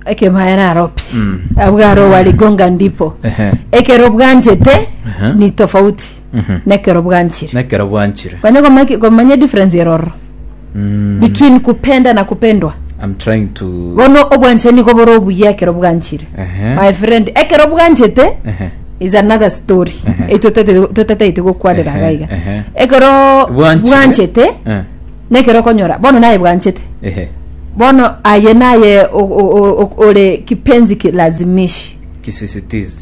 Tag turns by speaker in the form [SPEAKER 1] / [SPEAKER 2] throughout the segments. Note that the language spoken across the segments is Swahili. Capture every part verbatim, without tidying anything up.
[SPEAKER 1] eke mayana ropi mm. abwaro waligonga ndipo uh-huh. eke robwanjete uh-huh. ni tofauti uh-huh. neke robwanchire
[SPEAKER 2] neke robwanchire
[SPEAKER 1] kwanya kwa maki kwa manya difference error mm. between kupenda na kupendwa.
[SPEAKER 2] I'm trying to
[SPEAKER 1] wono obwancheni ko borobu yake robwanchire uh-huh. my friend eke robwanjete uh-huh. is another story uh-huh. eto tete to tete ito kwadira uh-huh. gaiga uh-huh. eke ro bwanchete uh-huh. neke ro konyora bono naye bwanchete ehe uh-huh. bono ayenaye ole kipenzi kilazimishi
[SPEAKER 2] kisisitizi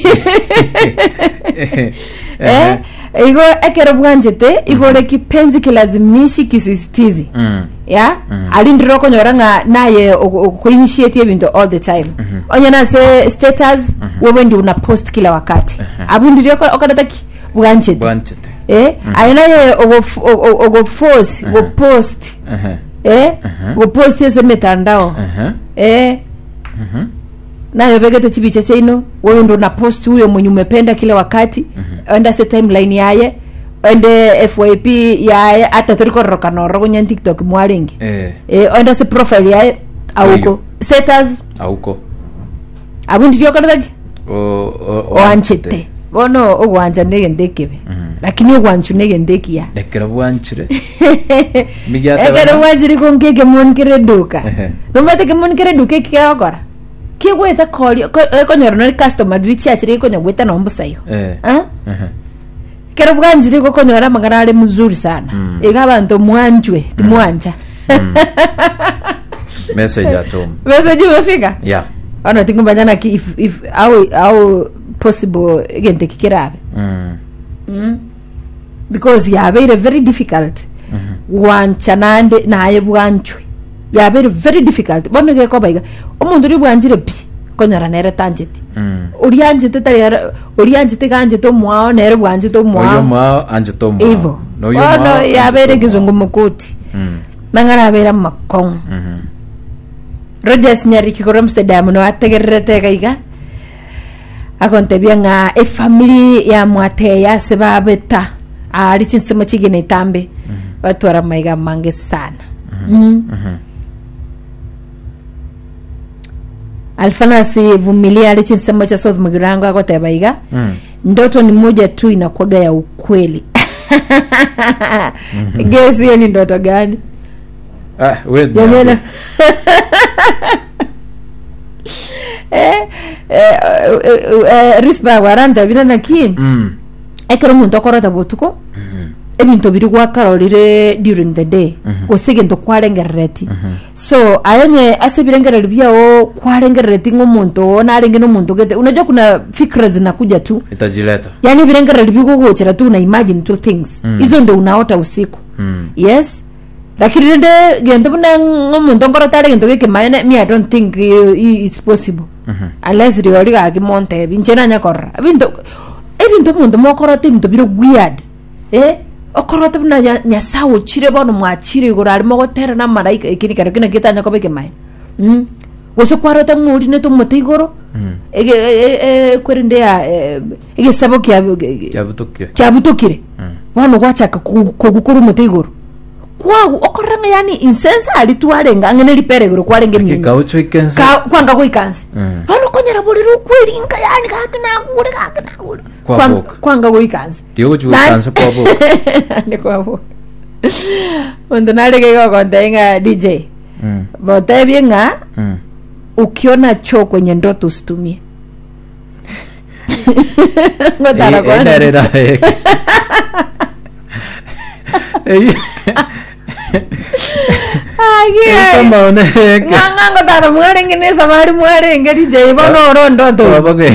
[SPEAKER 1] eh igo ekero bwanjete igo ole kipenzi kilazimishi kisisitizi mm. ya mm. alindiro konyoranga naye ko initiate ibintu all the time mm-hmm. onyana se status mm-hmm. wewe ndi una post kila wakati uh-huh. abundiro okadataki bwanjete bwanjete eh mm-hmm. ayenaye ogo ogo force uh-huh. wo post uh-huh. eh uh-huh. go post ese mitandao uh-huh. eh mhm uh-huh. nayo begete chibiche chino wewe ndo na post huyo mwenye umependa kila wakati uh-huh. enda se timeline yaye ende F Y P yaye ata turiko rokanoro kwenye TikTok mwalingi eh eh enda se profile yaye auko status
[SPEAKER 2] auko
[SPEAKER 1] abundi vyo kadagi
[SPEAKER 2] o o
[SPEAKER 1] anchete bono ogwanja nege ndekebe mm-hmm. lakini ogwanchu nege ndekia
[SPEAKER 2] dekera bwanchire
[SPEAKER 1] migata ekera bwanchire kongege monkere duka no mate ke monkere duka kikakora kigweta koli konyoro no customer richi achire konya gweta no mbusayo eh ah kera bwanchire ko konyora magarare muzuri sana mm. igabantu mwanjwe timwanja mm.
[SPEAKER 2] message atom
[SPEAKER 1] message umefika
[SPEAKER 2] yeah
[SPEAKER 1] ana tingumbanyana ki if if au au possible gente kikirabe mm. mm. because ya very very difficult mm-hmm. wanchanande naye bwanchwe ya very very difficult bono ge ko baiga omundu ri bwanjire pi konyara nere tangeti mm. urianjete tari urianjete kanje to mwao nere bwanje to mwao
[SPEAKER 2] oyo mwao anje to mwao
[SPEAKER 1] evo no yo mwao ya very gizungu mukoti mm. mangara bera makong mhm Rogers nyari kikoro Amsterdam no ategerete kaiga akonte bianga e family ya mwate ya sebabeta ari chinsemo chigene tambe mm-hmm. watu ara maiga mange sana mhm mm mm Alfanasi vumilia ari chinsemo cha South Mugirango akote baiga mm. ndoto ni moja tu inakuaga ya ukweli mm-hmm. Gesi hiyo ni ndoto gani?
[SPEAKER 2] Ah, wewe
[SPEAKER 1] Yamena. eh eh rispa waranda binana kin mm ekero muntu akorata botuko mhm ebintu biri kwa karolire during the day osegento kwarengereti so ayonye asebirengereri byao kwarengereti ngomuntu onarenge no muntu gete unajua kuna fikra zinakuja tu
[SPEAKER 2] itajileta
[SPEAKER 1] yani birengereri biko gochera tu una imagine two things hizo ndio unaota usiku yes lakini nde gento buna ngomuntu ngorotare gento geke mayane me I don't think it's possible mm-hmm. unless riori ga kimonte binchena nyakora bintu ebintu muntu mokorote bintu biro weird eh okorote buna nyasawo chire bono mwachire igorari mogotera na maraika ikini kare kina gitanya ko beke mai mm goso kwarote muri ne to motigoro ege e kwerinde ya ege sabo kya
[SPEAKER 2] kyabutokire
[SPEAKER 1] kyabutokire bono gwachaka kugukuru motigoro kwa okoranga yani insense ali tuarenga ngene liperegero kwarenge mimi
[SPEAKER 2] kaucho ikense
[SPEAKER 1] kwanga ko ikanse hano konyera boliru kwiringa yani kakina kure kakina kure kwanga kwanga ko ikanse
[SPEAKER 2] diyo ju ikanse kwa bo
[SPEAKER 1] ne kwa bo ondo nalege ko kontenga D J mm bote bienga mm ukiona choo kwenye ndoto usitumie ngotara kwa
[SPEAKER 2] ndarera eh
[SPEAKER 1] Agi
[SPEAKER 2] samone
[SPEAKER 1] nganga ngotara mwarenge ne samari mwarenge D J bono rondo to
[SPEAKER 2] babe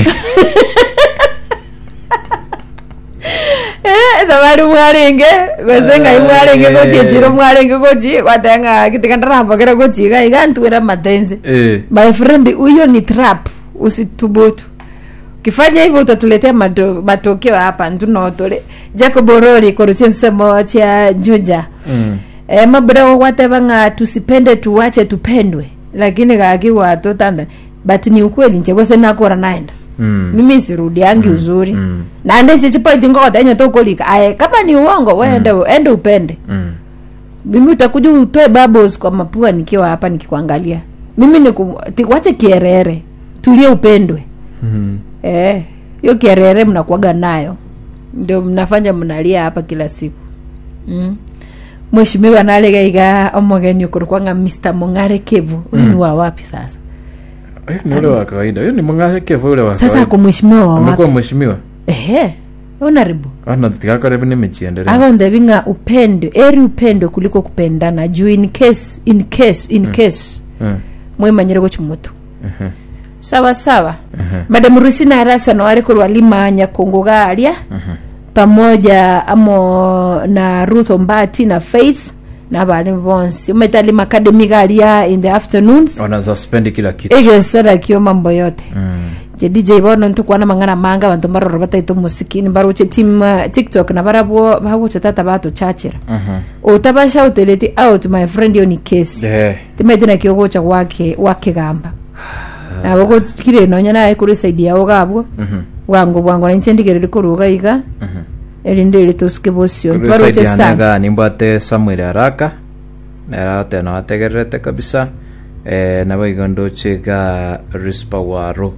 [SPEAKER 1] eh samari mwarenge gozenga mwarenge ko chechiro mwarenge ko chi kwatenga kitikandara bagera ko chi ga igantwera matenze my friend uyo ni trap usitubutu kifanya hivyo utatuletea matokeo hapa ndunotole Jacob Orori koruchensemo cha Juja mm. eh mabra watebanga tusipende tuache tupendwe lakini gakiwa totanda but ni ukweli nje gose nakora naenda mm. mimi sirudi yangi mm. uzuri mm. na ndeje chipoiti ngoda enyo tokolika aye kama ni uongo wewe mm. ende upende mm. mimi utakuja utoe bubbles kwa mapua nikiwa hapa nikikuangalia mimi ni wache kierere tulie upendwe.
[SPEAKER 2] Mhm.
[SPEAKER 1] Eh, hiyo kierere mnakuaga nayo ndio mnafanya mnalia hapa kila siku. Mm. Mheshimiwa nalega iga omogeni ukurkwanga mister Mongare Kevu. Mm. Ni wa wapi sasa?
[SPEAKER 2] Eh, ni ule wa kawaida. Hiyo ni Mongare Kevu ule wa kawaida.
[SPEAKER 1] Sasa kwa mheshimiwa wa wapi?
[SPEAKER 2] Amekuwa mheshimiwa.
[SPEAKER 1] Ehe. Unaribu.
[SPEAKER 2] Ana tikaka rebe ni mechiendelea.
[SPEAKER 1] Aga ndebinga upendo, eri upendo kuliko kupendana juu in case in case in mm. case. Mm. Mwe manyere go chumutu. Mhm. Uh-huh. Sawa sawa. Uh-huh. Madam Rusina Arasa no ariko lwalimanya Kongo galia. Mhm. Uh-huh. Pamoja amo na Ruth Ombati na Faith na bali vonsi umetali academy galia in the afternoons
[SPEAKER 2] wana suspend kila kitu
[SPEAKER 1] ege sara kio mambo yote. Mm. Je D J bono ntukwa na mangana manga bantu baroro bataito musiki ni baruche team uh, TikTok na barabo bawo chatata bato chachira. Mhm. Uh-huh. Utabasha uteleti out my friend yoni case. Yeah. Timedina kiogo cha wake wake gamba. Na boko kire no nyana kuri side yawo gabo. Mhm. Wango wango nchindikere kuruga iga. Mhm. Elinde ile tuske bosio
[SPEAKER 2] baroche sana nimbate Samuel Araka na rate na ategerete kabisa eh na bayigondo chega Rispa Waro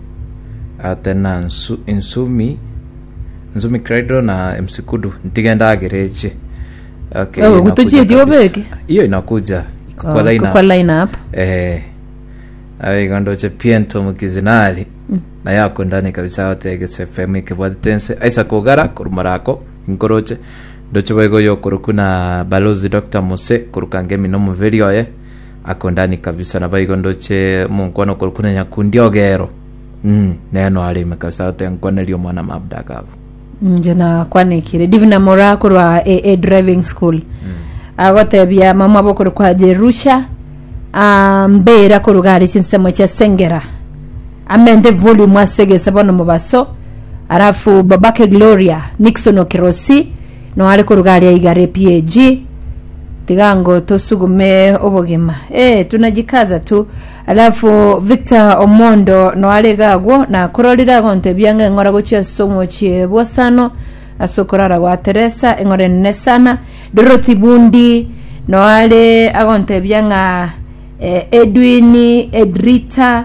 [SPEAKER 2] atena nsu insumi nzumi Credo na M C Kudu ntigenda agereje. Okay,
[SPEAKER 1] oh kutoje dio beke
[SPEAKER 2] hiyo inakuja
[SPEAKER 1] kwa line up kwa line up
[SPEAKER 2] eh ayigondo che Piento Mukizinali. Mm. Na yako ndani kabisa wote X F M kibwatense aisa kogara kurumarako nkoroche ndoche bego yo kurukuna balozi Doctor Mose kurukange mino muverio ye akondani kabisa na bego ndoche munkono kurukuna nyakundi ogero. Mm neno alime kabisa wote nkone lyo mwana mabdaka hapo.
[SPEAKER 1] Njena kwane kire Divina Morako rwa A A driving school. Mm. Agote bya mama boko kwa Jerusha ambera kurugari chinsemo cha Sengera. Amende volume asege sabono mubaso arafu babake Gloria Nixon Okirosi no ari kurugaria igare P A G tigango tosugume obogima eh tunajikaza tu alafu Victor Omondo no ari gagwo na kurorira gonte byanga ngora gochia somo chie bosano asokorara wa Teresa engore nesana Dorothy Bundi no ari agonte byanga eh, Edwin Edrita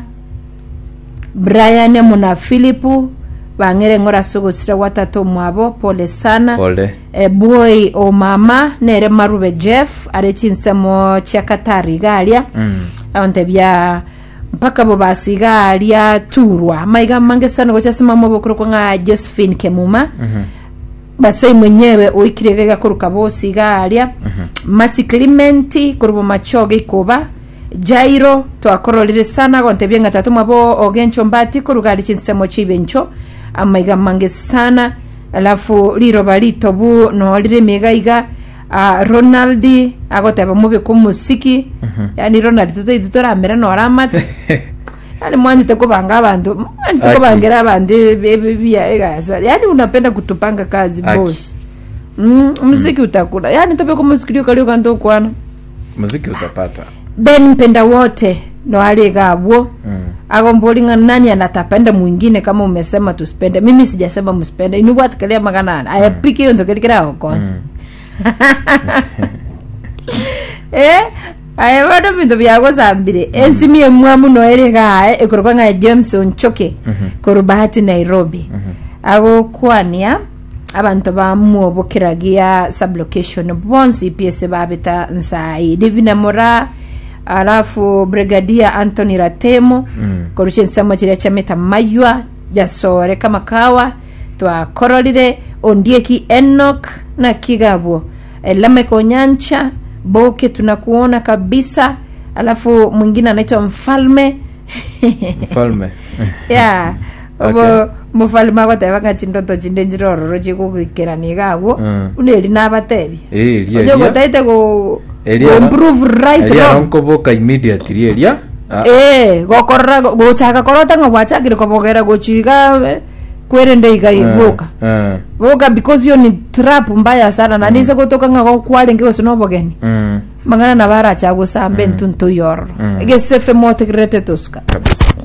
[SPEAKER 1] Brian Muna Philipu bangere ngora sugo sira watatu mwabo pole sana
[SPEAKER 2] pole
[SPEAKER 1] e boy o mama nere Marube Jeff arechinsemo chakatari galia. Mm. Aonte bya mpaka bo basigalia turwa maiga mange sana gocha sima mobo kuruko nga Josephine Kemuma. Mhm. Basai mwenyewe oikirega kuruka bo sigalia. Mhm. Masi Clementi kurubo machoge koba Jairo to akorolire sana gonte byenga tatu mabo ogencho mbati kurugari chinsemo chibencho amaiga mange sana alafu liro balito bu no lire megaiga uh, Ronaldi agote bamubi ku musiki. Uh-huh. Yani Ronaldi tuto editora amera no ramat yani mwanzi teko banga abantu mwanzi teko bangera abandi bebia egaza yani unapenda kutupanga kazi boss. Mm, muziki. Mm. Utakula yani tope ku musiki kalio kanto kwana
[SPEAKER 2] muziki utapata
[SPEAKER 1] Ben mpenda wote no alega abo. Mm. Agombolinga nani anatapenda mwingine kama umesema tuspende. Mimi sijasema mspende. Inu what kalia magana. Mm. Aya piki yondo kelikira wako. Mm. Eh? Aya wado mindo biyago zambire. Mm. Ensimi ya mwamu no alega ae. Ekorobanga Jameson Choke. Mm-hmm. Korobahati Nairobi. Mm-hmm. Ago kuania. Abantu ba muobo kiragia sublocation. Bonsi P S babita nsai. Divina Mora. Alafu Brigadier Anthony Ratemo. Mm. Koruche nsama chiria chameta maywa jasore kama kawa twa korolire Ondieki Enoch na Kigabo Elame Konyancha Boke tunakuona kabisa. Alafu mwingine anaitwa Mfalme
[SPEAKER 2] Mfalme
[SPEAKER 1] yeah. Obo okay. Mufalme wata wanga chindoto chindenjiro roji kukikira nigawo. Mm. Uneli nabatebi
[SPEAKER 2] eh yeah
[SPEAKER 1] yeah taite go
[SPEAKER 2] Elia
[SPEAKER 1] improve right
[SPEAKER 2] Elia ronko boka immediately Elia
[SPEAKER 1] ah. Eh gokorra go chaka korota ngwacha kire kobogera go chiga kwerende ikaibuka eh boka because you need trap mbaya sana na nise kutoka ngo kwale ngeo sinobogeni. Mm. Mangana na bara cha go sambe ntuntu yor. Ege sefe mote kirete tuska
[SPEAKER 2] kabisa.